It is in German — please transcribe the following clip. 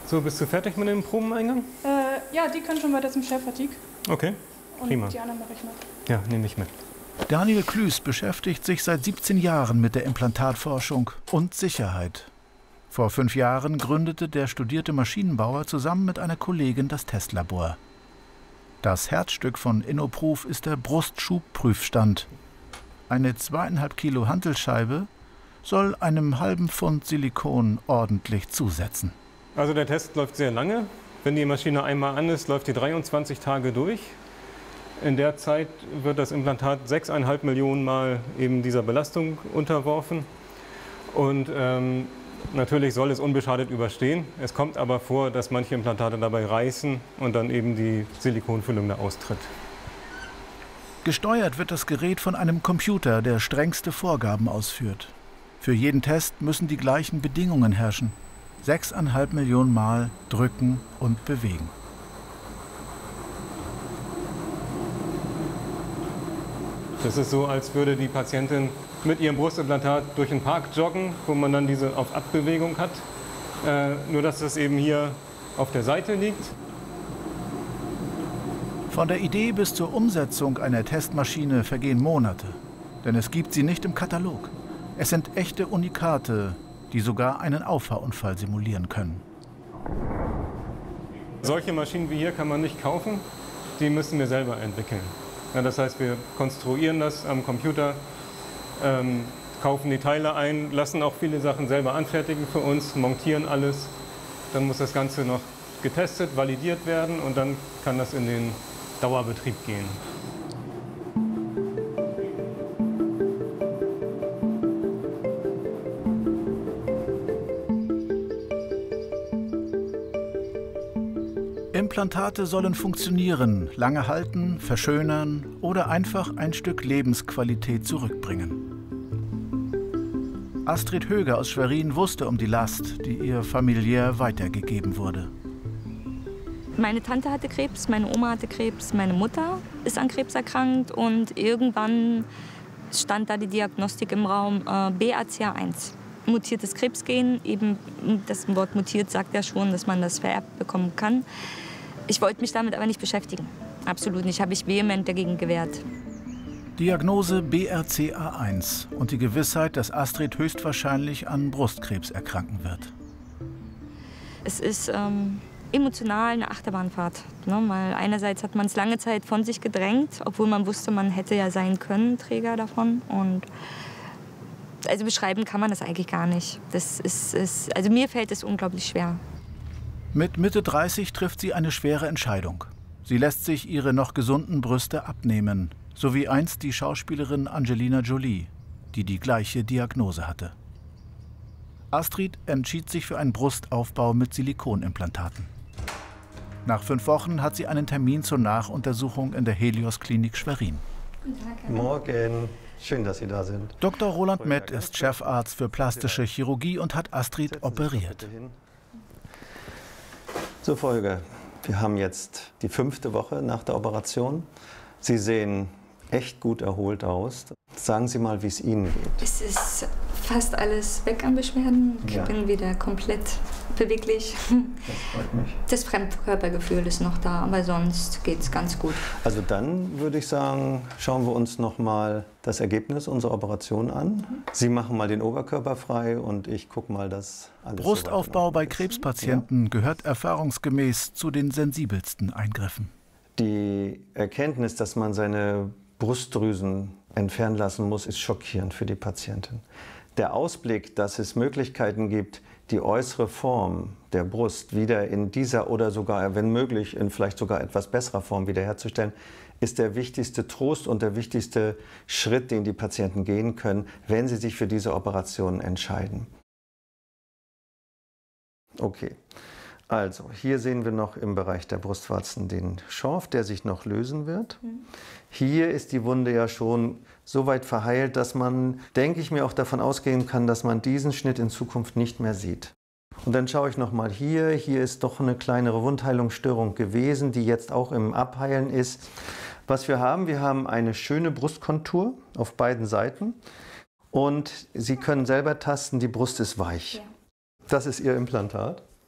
So, bist du fertig mit dem Probeneingang? Ja, die können schon weiter zum Chefvertieg. Okay, prima. Und die anderen mache ich noch. Ja, nehme ich mit. Daniel Klüß beschäftigt sich seit 17 Jahren mit der Implantatforschung und Sicherheit. Vor 5 Jahren gründete der studierte Maschinenbauer zusammen mit einer Kollegin das Testlabor. Das Herzstück von InnoProof ist der Brustschubprüfstand. Eine 2,5 Kilo Hantelscheibe soll einem halben Pfund Silikon ordentlich zusetzen. Also der Test läuft sehr lange. Wenn die Maschine einmal an ist, läuft die 23 Tage durch. In der Zeit wird das Implantat 6,5 Millionen Mal eben dieser Belastung unterworfen. Und natürlich soll es unbeschadet überstehen. Es kommt aber vor, dass manche Implantate dabei reißen und dann eben die Silikonfüllung da austritt. Gesteuert wird das Gerät von einem Computer, der strengste Vorgaben ausführt. Für jeden Test müssen die gleichen Bedingungen herrschen. 6,5 Millionen Mal drücken und bewegen. Das ist so, als würde die Patientin mit ihrem Brustimplantat durch den Park joggen, wo man dann diese Auf-Ab-Bewegung hat. Nur, dass das eben hier auf der Seite liegt. Von der Idee bis zur Umsetzung einer Testmaschine vergehen Monate. Denn es gibt sie nicht im Katalog. Es sind echte Unikate, die sogar einen Auffahrunfall simulieren können. Solche Maschinen wie hier kann man nicht kaufen. Die müssen wir selber entwickeln. Ja, das heißt, wir konstruieren das am Computer, kaufen die Teile ein, lassen auch viele Sachen selber anfertigen für uns, montieren alles. Dann muss das Ganze noch getestet, validiert werden und dann kann das in den Dauerbetrieb gehen. Implantate sollen funktionieren, lange halten, verschönern oder einfach ein Stück Lebensqualität zurückbringen. Astrid Höger aus Schwerin wusste um die Last, die ihr familiär weitergegeben wurde. Meine Tante hatte Krebs, meine Oma hatte Krebs, meine Mutter ist an Krebs erkrankt und irgendwann stand da die Diagnostik im Raum BRCA1. Mutiertes Krebsgen, eben das Wort mutiert sagt ja schon, dass man das vererbt bekommen kann. Ich wollte mich damit aber nicht beschäftigen. Absolut nicht, habe ich vehement dagegen gewehrt. Diagnose BRCA1 und die Gewissheit, dass Astrid höchstwahrscheinlich an Brustkrebs erkranken wird. Es ist emotional eine Achterbahnfahrt. Ne? Weil einerseits hat man es lange Zeit von sich gedrängt, obwohl man wusste, man hätte ja sein können, Träger davon. Und also beschreiben kann man das eigentlich gar nicht. Also mir fällt es unglaublich schwer. Mit Mitte 30 trifft sie eine schwere Entscheidung. Sie lässt sich ihre noch gesunden Brüste abnehmen, so wie einst die Schauspielerin Angelina Jolie, die die gleiche Diagnose hatte. Astrid entschied sich für einen Brustaufbau mit Silikonimplantaten. Nach 5 Wochen hat sie einen Termin zur Nachuntersuchung in der Helios Klinik Schwerin. Guten Tag. Morgen. Schön, dass Sie da sind. Dr. Roland Mett ist Chefarzt für plastische Chirurgie und hat Astrid operiert. So, Frau Höger, wir haben jetzt die 5. Woche nach der Operation. Sie sehen echt gut erholt aus. Sagen Sie mal, wie es Ihnen geht. Es ist fast alles weg an Beschwerden. Ich bin wieder komplett beweglich. Das freut mich. Das Fremdkörpergefühl ist noch da, aber sonst geht es ganz gut. Also dann würde ich sagen, schauen wir uns noch mal das Ergebnis unserer Operation an. Sie machen mal den Oberkörper frei und ich gucke mal, dass alles Brustaufbau bei Krebspatienten gehört erfahrungsgemäß zu den sensibelsten Eingriffen. Die Erkenntnis, dass man seine Brustdrüsen entfernen lassen muss, ist schockierend für die Patientin. Der Ausblick, dass es Möglichkeiten gibt, die äußere Form der Brust wieder in dieser oder sogar, wenn möglich, in vielleicht sogar etwas besserer Form wiederherzustellen, ist der wichtigste Trost und der wichtigste Schritt, den die Patienten gehen können, wenn sie sich für diese Operation entscheiden. Okay. Also, hier sehen wir noch im Bereich der Brustwarzen den Schorf, der sich noch lösen wird. Hier ist die Wunde ja schon so weit verheilt, dass man, denke ich mir, auch davon ausgehen kann, dass man diesen Schnitt in Zukunft nicht mehr sieht. Und dann schaue ich noch mal hier. Hier ist doch eine kleinere Wundheilungsstörung gewesen, die jetzt auch im Abheilen ist. Was wir haben eine schöne Brustkontur auf beiden Seiten. Und Sie können selber tasten, die Brust ist weich. Ja. Das ist Ihr Implantat.